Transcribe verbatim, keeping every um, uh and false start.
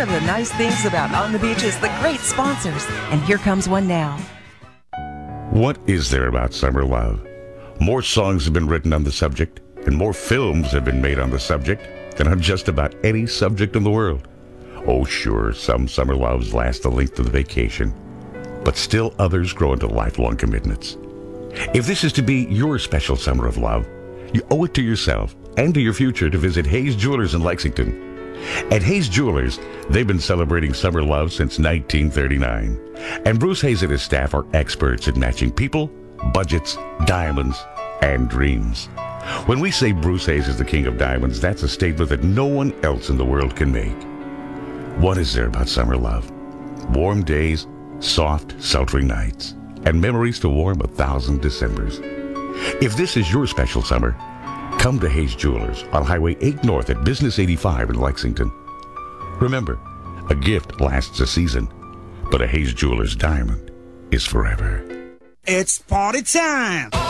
of the nice things about On the Beach is the great sponsors. And here comes one now. What is there about summer love? More songs have been written on the subject, and more films have been made on the subject than on just about any subject in the world. Oh, sure, some summer loves last the length of the vacation, but still others grow into lifelong commitments. If this is to be your special summer of love, you owe it to yourself and to your future to visit Hayes Jewelers in Lexington. At Hayes Jewelers, they've been celebrating summer love since nineteen thirty-nine. And Bruce Hayes and his staff are experts in matching people, budgets, diamonds, and dreams. When we say Bruce Hayes is the king of diamonds, that's a statement that no one else in the world can make. What is there about summer love? Warm days, soft, sultry nights, and memories to warm a thousand Decembers. If this is your special summer, come to Hayes Jewelers on Highway eight North at Business eighty-five in Lexington. Remember, a gift lasts a season, but a Hayes Jewelers diamond is forever. It's party time!